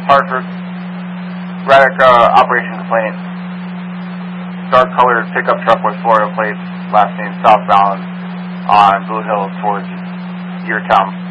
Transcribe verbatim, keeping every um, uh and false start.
Hartford. Braddock, uh, operation complaint. Dark colored pickup truck with Florida plates, last name southbound on Blue Hill towards Yeartown.